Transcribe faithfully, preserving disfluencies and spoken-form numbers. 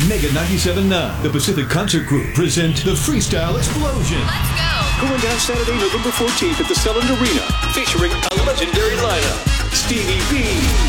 Mega ninety-seven point nine, the Pacific Concert Group present the Freestyle Explosion. Let's go! Going down Saturday, November fourteenth at the Selland Arena, featuring a legendary lineup. Stevie B,